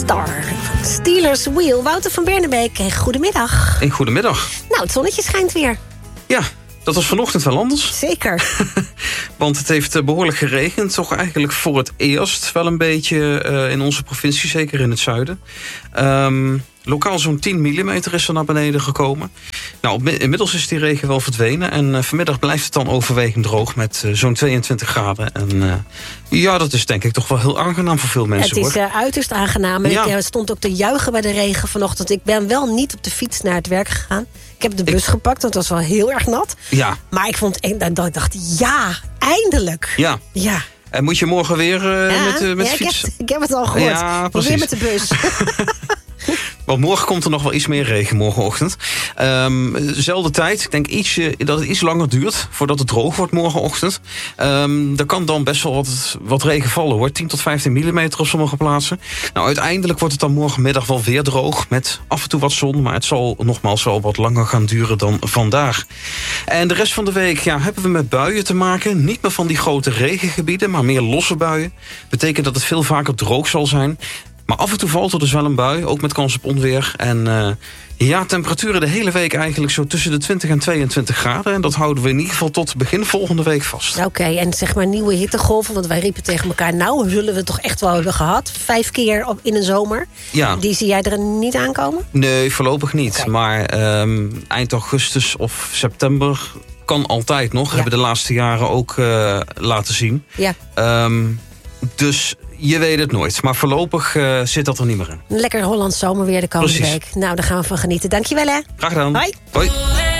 Star van Steelers Wheel. Wouter van Bernebeek, goedemiddag. Goedemiddag. Nou, het zonnetje schijnt weer. Ja, dat was vanochtend wel anders. Zeker. Want het heeft behoorlijk geregend. Toch eigenlijk voor het eerst wel een beetje in onze provincie. Zeker in het zuiden. Lokaal zo'n 10 mm is er naar beneden gekomen. Nou, inmiddels is die regen wel verdwenen. En vanmiddag blijft het dan overwegend droog met zo'n 22 graden. En ja, dat is denk ik toch wel heel aangenaam voor veel mensen. Het is uiterst aangenaam. En ja. Ik stond ook te juichen bij de regen vanochtend. Ik ben wel niet op de fiets naar het werk gegaan. Ik heb de bus gepakt, dat was wel heel erg nat. Ja. Maar ik dacht, ja, eindelijk. Ja. Ja. En moet je morgen weer met de fiets? Ik heb het al gehoord. Ja, precies. Weer met de bus. Want morgen komt er nog wel iets meer regen, morgenochtend. Zelfde tijd. Ik denk dat het iets langer duurt voordat het droog wordt morgenochtend. Er kan dan best wel wat regen vallen, hoor. 10 tot 15 mm op sommige plaatsen. Nou, uiteindelijk wordt het dan morgenmiddag wel weer droog met af en toe wat zon. Maar het zal nogmaals wel wat langer gaan duren dan vandaag. En de rest van de week hebben we met buien te maken. Niet meer van die grote regengebieden, maar meer losse buien. Betekent dat het veel vaker droog zal zijn. Maar af en toe valt er dus wel een bui, ook met kans op onweer. En temperaturen de hele week eigenlijk zo tussen de 20 en 22 graden. En dat houden we in ieder geval tot begin volgende week vast. Oké, en zeg maar nieuwe hittegolven, want wij riepen tegen elkaar, nou, zullen we het toch echt wel hebben gehad? 5 keer in een zomer. Ja. Die zie jij er niet aankomen? Nee, voorlopig niet. Okay. Maar eind augustus of september kan altijd nog. Ja. Hebben de laatste jaren ook laten zien. Ja. Dus je weet het nooit. Maar voorlopig zit dat er niet meer in. Lekker Hollands zomerweer de komende week. Nou, daar gaan we van genieten. Dankjewel, hè. Graag gedaan. Hoi. Hoi.